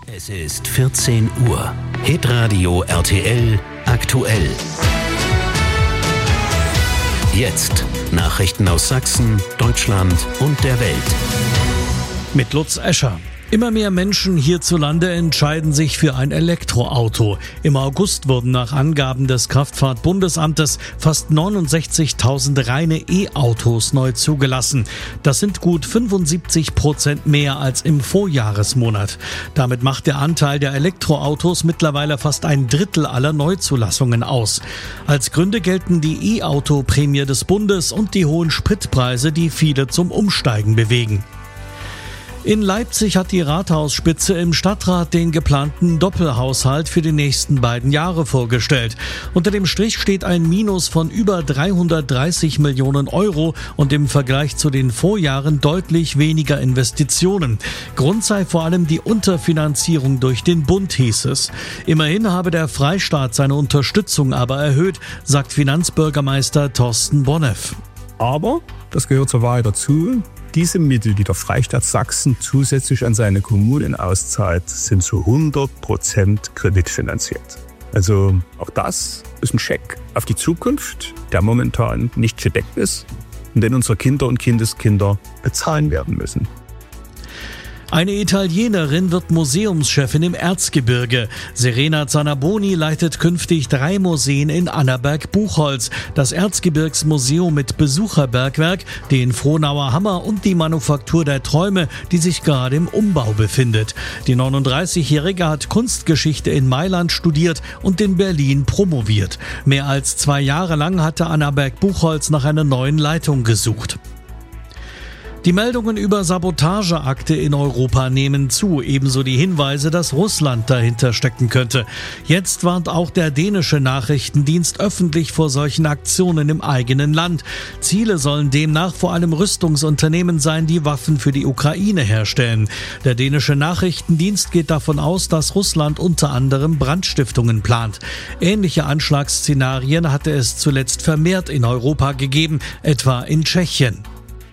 Es ist 14 Uhr. Hitradio RTL aktuell. Jetzt Nachrichten aus Sachsen, Deutschland und der Welt. Mit Lutz Escher. Immer mehr Menschen hierzulande entscheiden sich für ein Elektroauto. Im August wurden nach Angaben des Kraftfahrtbundesamtes fast 69.000 reine E-Autos neu zugelassen. Das sind gut 75% mehr als im Vorjahresmonat. Damit macht der Anteil der Elektroautos mittlerweile fast ein Drittel aller Neuzulassungen aus. Als Gründe gelten die E-Auto-Prämie des Bundes und die hohen Spritpreise, die viele zum Umsteigen bewegen. In Leipzig hat die Rathausspitze im Stadtrat den geplanten Doppelhaushalt für die nächsten beiden Jahre vorgestellt. Unter dem Strich steht ein Minus von über 330 Millionen Euro und im Vergleich zu den Vorjahren deutlich weniger Investitionen. Grund sei vor allem die Unterfinanzierung durch den Bund, hieß es. Immerhin habe der Freistaat seine Unterstützung aber erhöht, sagt Finanzbürgermeister Thorsten Bonneff. Aber, das gehört zur Wahrheit dazu, diese Mittel, die der Freistaat Sachsen zusätzlich an seine Kommunen auszahlt, sind zu 100% kreditfinanziert. Also auch das ist ein Scheck auf die Zukunft, der momentan nicht gedeckt ist und den unsere Kinder und Kindeskinder bezahlen werden müssen. Eine Italienerin wird Museumschefin im Erzgebirge. Serena Zanaboni leitet künftig 3 Museen in Annaberg-Buchholz. Das Erzgebirgsmuseum mit Besucherbergwerk, den Frohnauer Hammer und die Manufaktur der Träume, die sich gerade im Umbau befindet. Die 39-Jährige hat Kunstgeschichte in Mailand studiert und in Berlin promoviert. Mehr als 2 Jahre lang hatte Annaberg-Buchholz nach einer neuen Leitung gesucht. Die Meldungen über Sabotageakte in Europa nehmen zu, ebenso die Hinweise, dass Russland dahinter stecken könnte. Jetzt warnt auch der dänische Nachrichtendienst öffentlich vor solchen Aktionen im eigenen Land. Ziele sollen demnach vor allem Rüstungsunternehmen sein, die Waffen für die Ukraine herstellen. Der dänische Nachrichtendienst geht davon aus, dass Russland unter anderem Brandstiftungen plant. Ähnliche Anschlagsszenarien hatte es zuletzt vermehrt in Europa gegeben, etwa in Tschechien.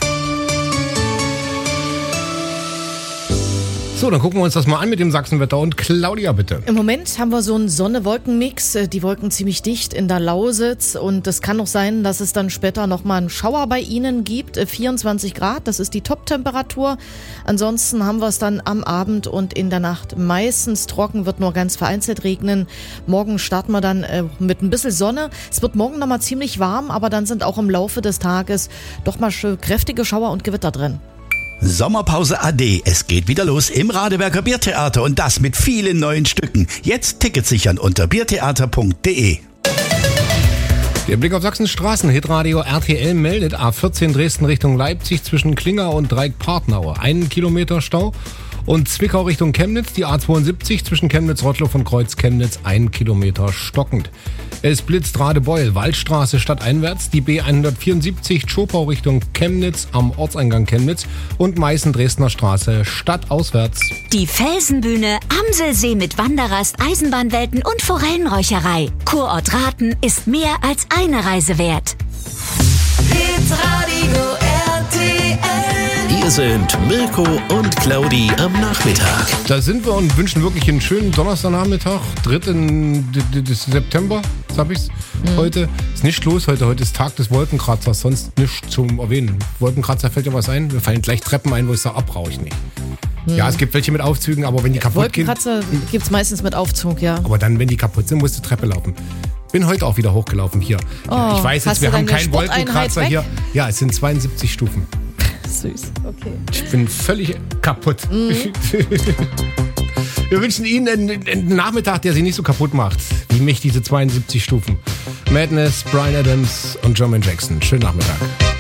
So, dann gucken wir uns das mal an mit dem Sachsenwetter. Und Claudia, bitte. Im Moment haben wir so einen Sonne-Wolken-Mix. Die Wolken ziemlich dicht in der Lausitz. Und es kann auch sein, dass es dann später nochmal einen Schauer bei Ihnen gibt. 24 Grad, das ist die Top-Temperatur. Ansonsten haben wir es dann am Abend und in der Nacht meistens trocken, wird nur ganz vereinzelt regnen. Morgen starten wir dann mit ein bisschen Sonne. Es wird morgen nochmal ziemlich warm, aber dann sind auch im Laufe des Tages doch mal kräftige Schauer und Gewitter drin. Sommerpause AD. Es geht wieder los im Radeberger Biertheater und das mit vielen neuen Stücken. Jetzt Tickets sichern unter biertheater.de. Der Blick auf Sachsens Straßen. Hitradio RTL meldet A14 Dresden Richtung Leipzig zwischen Klinger und Dreieck-Partnau. 1 Kilometer Stau. Und Zwickau Richtung Chemnitz, die A72 zwischen Chemnitz-Rottloff und Kreuz-Chemnitz, 1 Kilometer stockend. Es blitzt Radebeul, Waldstraße stadteinwärts, die B174 Tschopau Richtung Chemnitz am Ortseingang Chemnitz und Meißen-Dresdner Straße stadtauswärts. Die Felsenbühne, Amselsee mit Wanderrast, Eisenbahnwelten und Forellenräucherei. Kurort Rathen ist mehr als eine Reise wert. Hitradio RTL. Hier sind Mirko und Claudi am Nachmittag. Da sind wir und wünschen wirklich einen schönen Donnerstagnachmittag, 3. September, jetzt hab ich's heute. Ist nicht los heute ist Tag des Wolkenkratzers, sonst nichts zum Erwähnen. Wolkenkratzer, fällt dir was ein? Mir fallen gleich Treppen ein, wo ich sage, brauche ich nicht. Ja, es gibt welche mit Aufzügen, aber wenn die kaputt gehen... Wolkenkratzer gibt's meistens mit Aufzug, ja. Aber dann, wenn die kaputt sind, musst du Treppe laufen. Bin heute auch wieder hochgelaufen hier. Ich weiß jetzt, wir haben keinen Wolkenkratzer hier. Ja, es sind 72 Stufen. Süß, okay. Ich bin völlig kaputt. Wir wünschen Ihnen einen Nachmittag, der Sie nicht so kaputt macht, wie mich diese 72 Stufen. Madness, Bryan Adams und Jermaine Jackson. Schönen Nachmittag.